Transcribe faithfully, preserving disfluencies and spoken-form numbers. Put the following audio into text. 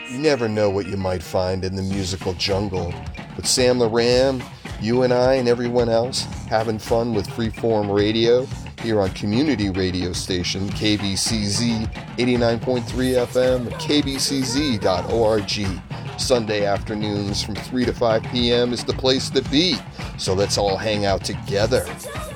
You never know what you might find in the musical jungle. With Sam Loran, you and I and everyone else having fun with Freeform Radio here on community radio station K B C Z eighty-nine point three F M, k b c z dot org. Sunday afternoons from three to five p.m. is the place to be, so let's all hang out together.